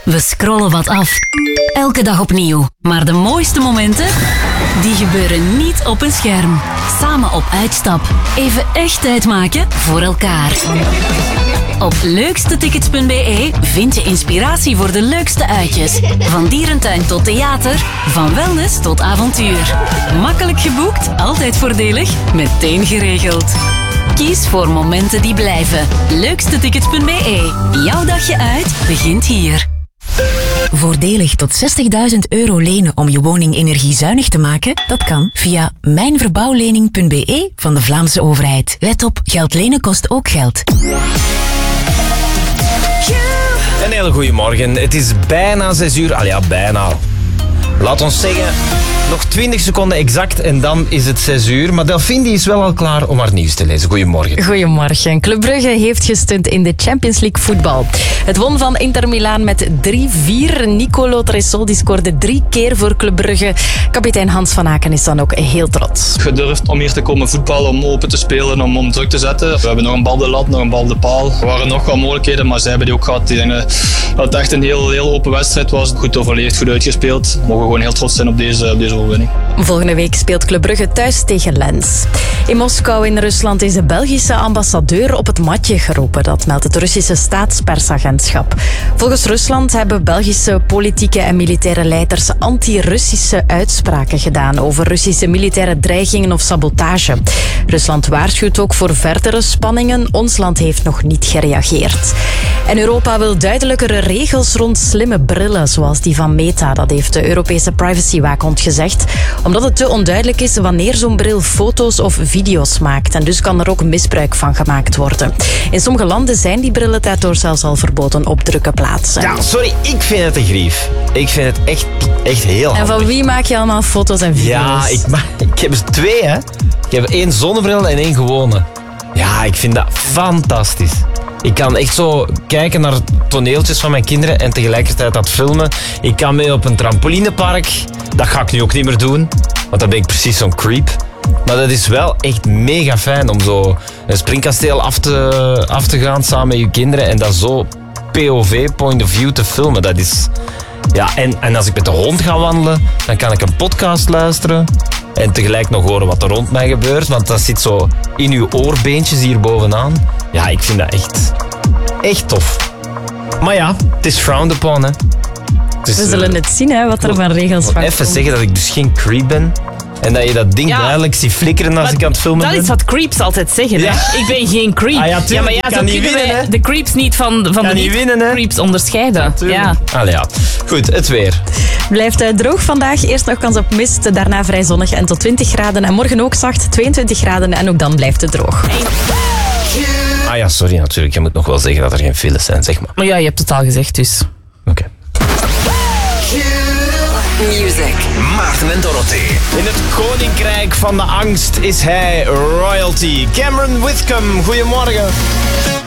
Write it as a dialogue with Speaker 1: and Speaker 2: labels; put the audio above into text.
Speaker 1: We scrollen wat af. Elke dag opnieuw. Maar de mooiste momenten, die gebeuren niet op een scherm. Samen op uitstap. Even echt tijd maken voor elkaar. Op leukstetickets.be vind je inspiratie voor de leukste uitjes. Van dierentuin tot theater, van wellness tot avontuur. Makkelijk geboekt, altijd voordelig, meteen geregeld. Kies voor momenten die blijven. Leukstetickets.be. Jouw dagje uit begint hier.
Speaker 2: Voordelig tot €60.000 lenen om je woning energiezuinig te maken? Dat kan via mijnverbouwlening.be van de Vlaamse overheid. Let op, geld lenen kost ook geld.
Speaker 3: Een hele goede morgen. Het is bijna 6 uur. Al ja, bijna. Laat ons zeggen, nog 20 seconden exact en dan is het 6 uur. Maar Delphine die is wel al klaar om haar nieuws te lezen. Goedemorgen.
Speaker 4: Goedemorgen. Club Brugge heeft gestunt in de Champions League voetbal. Het won van Inter Milaan met 3-4. Nicolo Tressoldi scoorde 3 keer voor Club Brugge. Kapitein Hans van Aken is dan ook heel trots.
Speaker 5: Gedurfd om hier te komen voetballen, om open te spelen, om druk te zetten. We hebben nog een bal op de lat, nog een bal op de paal. Er waren nog wat mogelijkheden, maar zij hebben die ook gehad. Ik denk dat het echt een heel open wedstrijd was. Goed overleefd, goed uitgespeeld. We mogen gewoon heel trots zijn op deze overwinning.
Speaker 4: Volgende week speelt Club Brugge thuis tegen Lens. In Moskou in Rusland is de Belgische ambassadeur op het matje geroepen. Dat meldt het Russische staatspersagentschap. Volgens Rusland hebben Belgische politieke en militaire leiders anti-Russische uitspraken gedaan over Russische militaire dreigingen of sabotage. Rusland waarschuwt ook voor verdere spanningen. Ons land heeft nog niet gereageerd. En Europa wil duidelijkere regels rond slimme brillen, zoals die van Meta. Dat heeft de Europese privacywaakhond gezegd. Omdat het te onduidelijk is wanneer zo'n bril foto's of video's maakt. En dus kan er ook misbruik van gemaakt worden. In sommige landen zijn die brillen daardoor zelfs al verboden op drukke plaatsen.
Speaker 3: Ja, sorry, ik vind het een grief. Ik vind het echt heel handig.
Speaker 4: En van wie maak je allemaal foto's en video's?
Speaker 3: Ja, ik heb er 2, hè. Ik heb 1 zonnebril en 1 gewone. Ja, ik vind dat fantastisch. Ik kan echt zo kijken naar toneeltjes van mijn kinderen en tegelijkertijd dat filmen. Ik kan mee op een trampolinepark. Dat ga ik nu ook niet meer doen, want dan ben ik precies zo'n creep. Maar dat is wel echt mega fijn om zo een springkasteel af te gaan samen met je kinderen en dat zo POV, point of view, te filmen. Dat is... Ja, en als ik met de hond ga wandelen, dan kan ik een podcast luisteren en tegelijk nog horen wat er rond mij gebeurt, want dat zit zo in uw oorbeentjes hier bovenaan. Ja, ik vind dat echt tof. Maar ja, het is frowned upon, hè.
Speaker 4: We zullen het zien, hè, wat er van regels van
Speaker 3: even zeggen dat ik dus geen creep ben. En dat je dat ding duidelijk ziet flikkeren als ik aan het filmen ben.
Speaker 6: Dat is wat creeps altijd zeggen.
Speaker 3: Ja.
Speaker 6: Hè? Ik ben geen creep.
Speaker 3: Ah, ja, tuurlijk,
Speaker 6: maar
Speaker 3: je
Speaker 6: zo
Speaker 3: kan niet
Speaker 6: kunnen
Speaker 3: winnen,
Speaker 6: wij
Speaker 3: hè.
Speaker 6: de creeps niet van de niet-creeps onderscheiden.
Speaker 3: Ja. Allee, ja. Goed, het weer.
Speaker 4: Blijft droog vandaag. Eerst nog kans op mist, daarna vrij zonnig en tot 20 graden. En morgen ook zacht, 22 graden en ook dan blijft het droog.
Speaker 3: Ah ja, sorry natuurlijk. Je moet nog wel zeggen dat er geen files zijn, zeg maar.
Speaker 6: Maar ja, je hebt het al gezegd, dus.
Speaker 3: Oké.
Speaker 1: Music.
Speaker 7: Maarten en Dorothee.
Speaker 3: In het koninkrijk van de angst is hij royalty. Cameron Whitcomb, goedemorgen.